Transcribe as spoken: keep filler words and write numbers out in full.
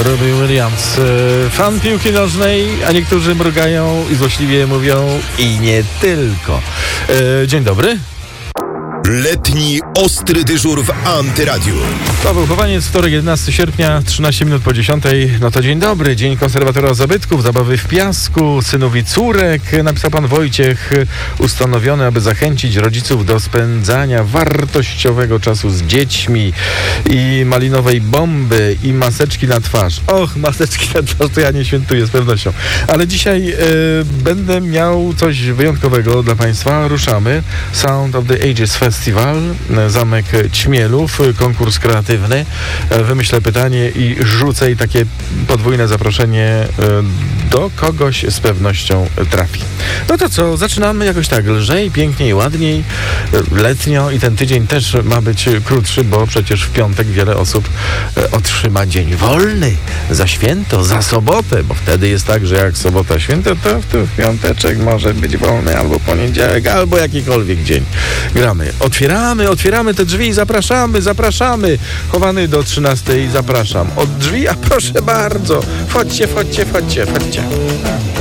Robbie Williams, fan piłki nożnej, a niektórzy mrugają i złośliwie mówią i nie tylko. Dzień dobry. Letni ostry dyżur w Antyradiu. Paweł Chowaniec, wtorek, jedenastego sierpnia, trzynaście minut po dziesiątej. No to dzień dobry, dzień konserwatora zabytków, zabawy w piasku, synów i córek. Napisał pan Wojciech, ustanowiony, aby zachęcić rodziców do spędzania wartościowego czasu z dziećmi i malinowej bomby i maseczki na twarz. Och, maseczki na twarz to ja nie świętuję z pewnością. Ale dzisiaj e, będę miał coś wyjątkowego dla państwa. Ruszamy. Sound of the Ages Festival, Zamek Ćmielów, konkurs kreatywny. Wymyślę pytanie i rzucę i takie podwójne zaproszenie do kogoś z pewnością trafi. No to co, zaczynamy jakoś tak lżej, piękniej, ładniej, letnio i ten tydzień też ma być krótszy, bo przecież w piątek wiele osób otrzyma dzień wolny za święto, za sobotę, bo wtedy jest tak, że jak sobota święto, to w piąteczek może być wolny albo poniedziałek, albo jakikolwiek dzień. Gramy. Otwieramy, otwieramy te drzwi, zapraszamy, zapraszamy. Chowany do trzynastej, zapraszam. Od drzwi, a proszę bardzo. Wchodźcie, wchodźcie, wchodźcie, wchodźcie.